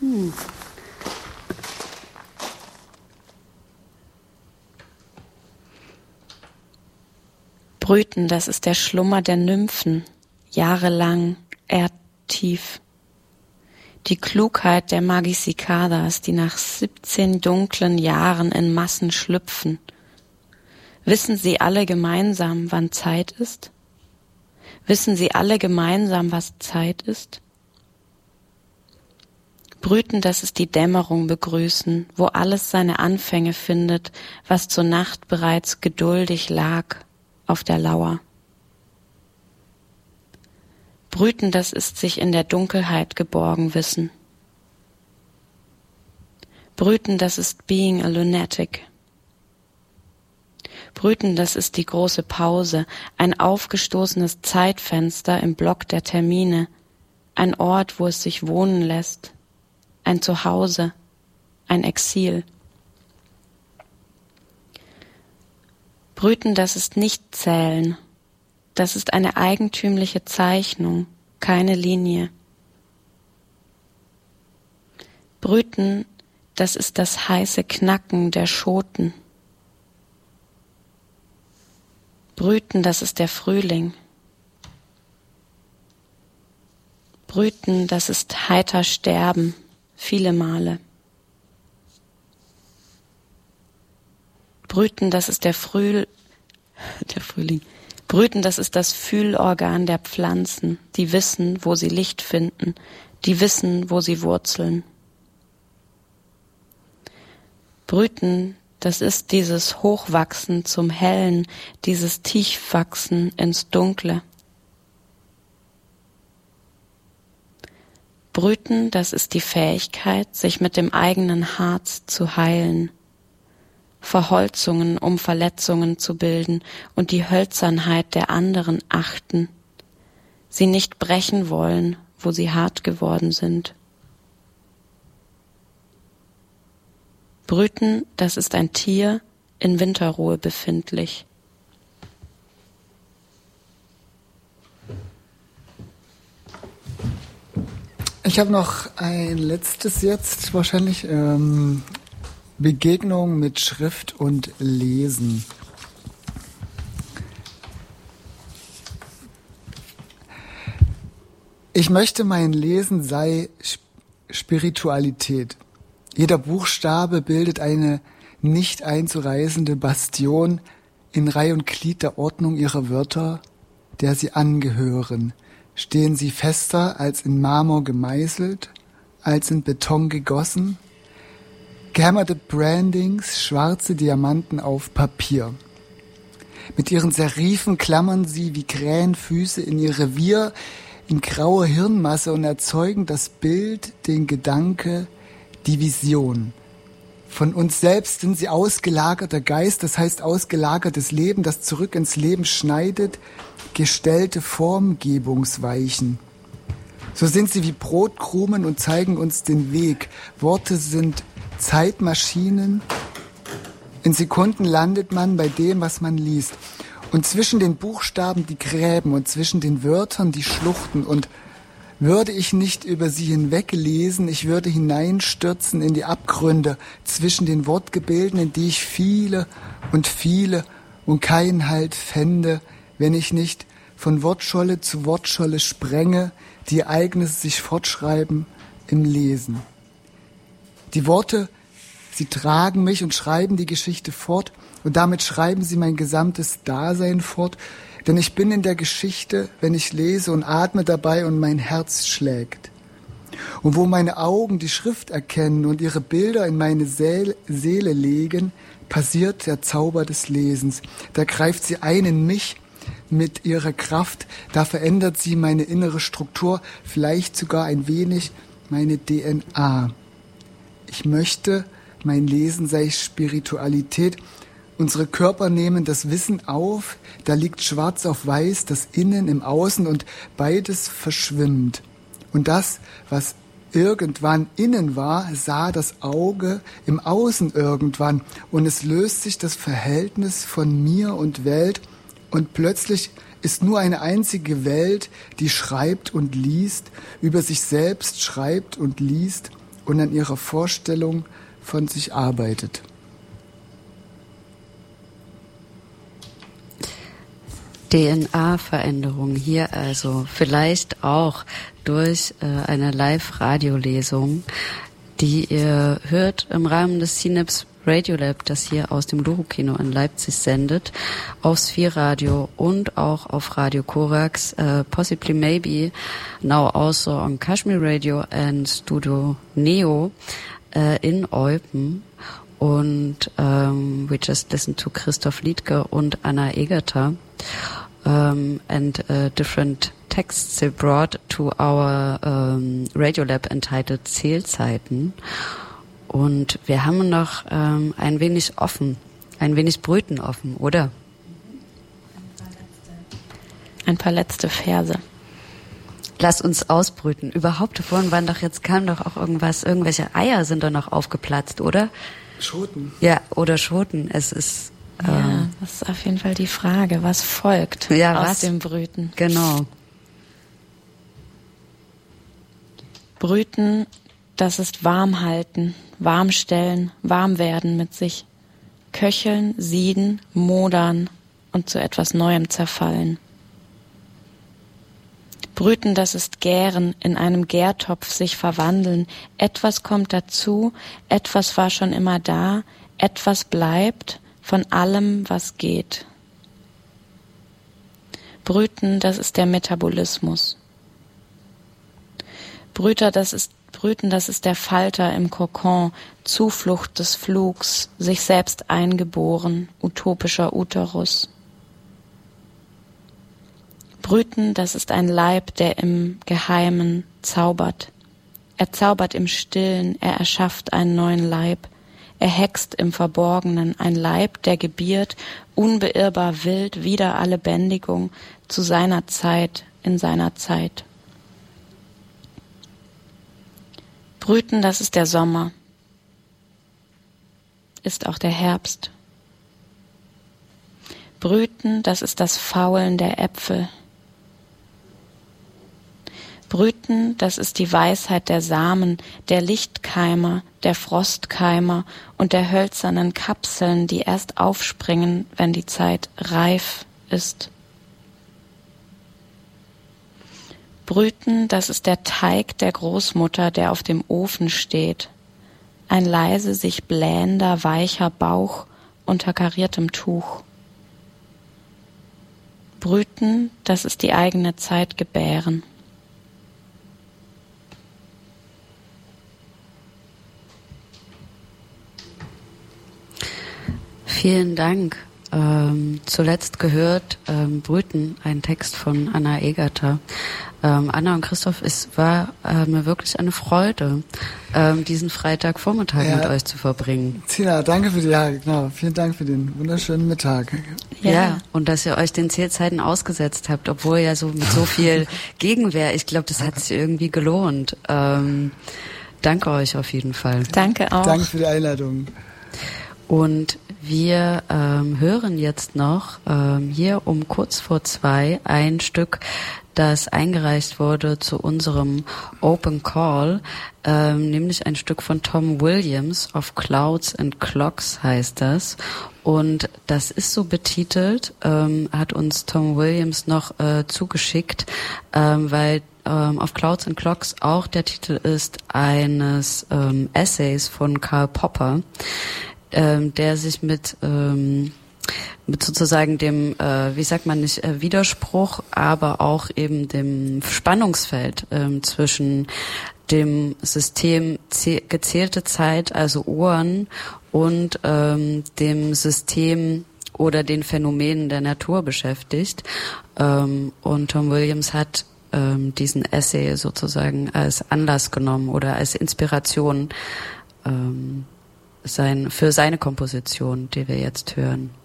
Brüten, das ist der Schlummer der Nymphen, jahrelang, erdtief. Die Klugheit der Magicicadas, die nach 17 dunklen Jahren in Massen schlüpfen. Wissen sie alle gemeinsam, wann Zeit ist? Wissen sie alle gemeinsam, was Zeit ist? Brüten, das ist die Dämmerung begrüßen, wo alles seine Anfänge findet, was zur Nacht bereits geduldig lag auf der Lauer. Brüten, das ist sich in der Dunkelheit geborgen wissen. Brüten, das ist being a lunatic. Brüten, das ist die große Pause, ein aufgestoßenes Zeitfenster im Block der Termine, ein Ort, wo es sich wohnen lässt, ein Zuhause, ein Exil. Brüten, das ist nicht zählen, das ist eine eigentümliche Zeichnung, keine Linie. Brüten, das ist das heiße Knacken der Schoten. Brüten, das ist der Frühling. Brüten, das ist heiter sterben, viele Male. Brüten, das ist der Frühling. Brüten, das ist das Fühlorgan der Pflanzen, die wissen, wo sie Licht finden, die wissen, wo sie wurzeln. Brüten, das ist dieses Hochwachsen zum Hellen, dieses Tiefwachsen ins Dunkle. Brüten, das ist die Fähigkeit, sich mit dem eigenen Harz zu heilen, Verholzungen, um Verletzungen zu bilden und die Hölzernheit der anderen achten, sie nicht brechen wollen, wo sie hart geworden sind. Brüten, das ist ein Tier, in Winterruhe befindlich. Ich habe noch ein letztes jetzt, wahrscheinlich Begegnung mit Schrift und Lesen. Ich möchte, mein Lesen sei Spiritualität. Jeder Buchstabe bildet eine nicht einzureißende Bastion in Reih und Glied der Ordnung ihrer Wörter, der sie angehören. Stehen sie fester als in Marmor gemeißelt, als in Beton gegossen? Gehämmerte Brandings, schwarze Diamanten auf Papier. Mit ihren Serifen klammern sie wie Krähenfüße in ihr Revier, in grauer Hirnmasse und erzeugen das Bild, den Gedanke, die Vision. Von uns selbst sind sie ausgelagerter Geist, das heißt ausgelagertes Leben, das zurück ins Leben schneidet, gestellte Formgebungsweichen. So sind sie wie Brotkrumen und zeigen uns den Weg. Worte sind Zeitmaschinen. In Sekunden landet man bei dem, was man liest. Und zwischen den Buchstaben die Gräben und zwischen den Wörtern die Schluchten. Und würde ich nicht über sie hinweglesen, ich würde hineinstürzen in die Abgründe zwischen den Wortgebilden, in die ich viele und keinen Halt fände, wenn ich nicht von Wortscholle zu Wortscholle sprenge, die Ereignisse sich fortschreiben im Lesen. Die Worte, sie tragen mich und schreiben die Geschichte fort und damit schreiben sie mein gesamtes Dasein fort, denn ich bin in der Geschichte, wenn ich lese und atme dabei und mein Herz schlägt. Und wo meine Augen die Schrift erkennen und ihre Bilder in meine Seele legen, passiert der Zauber des Lesens. Da greift sie ein in mich mit ihrer Kraft, da verändert sie meine innere Struktur, vielleicht sogar ein wenig meine DNA. Ich möchte, mein Lesen sei Spiritualität. Unsere Körper nehmen das Wissen auf, da liegt schwarz auf weiß, das Innen im Außen und beides verschwimmt. Und das, was irgendwann innen war, sah das Auge im Außen irgendwann und es löst sich das Verhältnis von mir und Welt und plötzlich ist nur eine einzige Welt, die schreibt und liest, über sich selbst schreibt und liest und an ihrer Vorstellung von sich arbeitet. DNA-Veränderung hier also, vielleicht auch durch eine Live-Radiolesung, die ihr hört im Rahmen des CNIPS Radio Lab, das hier aus dem Loro-Kino in Leipzig sendet, auf Sphere Radio und auch auf Radio Korax, possibly maybe now also on Kashmir Radio and Studio Neo in Eupen. Und we just listened to Christoph Liedtke und Anna Egerter and different texts they brought to our Radio Lab entitled Zählzeiten. Und wir haben noch ein wenig offen, ein wenig Brüten offen, oder? Ein paar letzte Verse. Lass uns ausbrüten. Überhaupt, vorhin kam doch auch irgendwelche Eier sind doch noch aufgeplatzt, oder? Schoten. Ja, oder Schoten. Es ist... Ja, das ist auf jeden Fall die Frage, was folgt aus dem Brüten. Genau. Brüten, das ist warm halten, warm stellen, warm werden mit sich, köcheln, sieden, modern und zu etwas Neuem zerfallen. Brüten, das ist gären, in einem Gärtopf sich verwandeln, etwas kommt dazu, etwas war schon immer da, etwas bleibt von allem, was geht. Brüten, das ist der Metabolismus. Brüten, das ist der Falter im Kokon, Zuflucht des Flugs, sich selbst eingeboren, utopischer Uterus. Brüten, das ist ein Leib, der im Geheimen zaubert. Er zaubert im Stillen, er erschafft einen neuen Leib. Er hext im Verborgenen, ein Leib, der gebiert, unbeirrbar wild, wider alle Bändigung, zu seiner Zeit, in seiner Zeit. Brüten, das ist der Sommer, ist auch der Herbst. Brüten, das ist das Faulen der Äpfel. Brüten, das ist die Weisheit der Samen, der Lichtkeimer, der Frostkeimer und der hölzernen Kapseln, die erst aufspringen, wenn die Zeit reif ist. Brüten, das ist der Teig der Großmutter, der auf dem Ofen steht. Ein leise sich blähender, weicher Bauch unter kariertem Tuch. Brüten, das ist die eigene Zeit gebären. Vielen Dank. Zuletzt gehört Brüten, ein Text von Anna Egerter. Anna und Christoph, es war mir wirklich eine Freude, diesen Freitagvormittag mit euch zu verbringen. Tina, danke vielen Dank für den wunderschönen Mittag. Ja, und dass ihr euch den Zählzeiten ausgesetzt habt, obwohl ja so mit so viel Gegenwehr, ich glaube, das hat sich irgendwie gelohnt. Danke euch auf jeden Fall. Danke auch. Danke für die Einladung. Und wir hören jetzt noch hier um kurz vor 2 ein Stück, das eingereicht wurde zu unserem Open Call, nämlich ein Stück von Tom Williams, Of Clouds and Clocks heißt das. Und das ist so betitelt, hat uns Tom Williams noch zugeschickt, weil Of Clouds and Clocks auch der Titel ist eines Essays von Karl Popper, der sich mit sozusagen dem, Widerspruch, aber auch eben dem Spannungsfeld zwischen dem System gezählte Zeit, also Uhren, und dem System oder den Phänomenen der Natur beschäftigt. Und Tom Williams hat diesen Essay sozusagen als Anlass genommen oder als Inspiration für seine Komposition, die wir jetzt hören.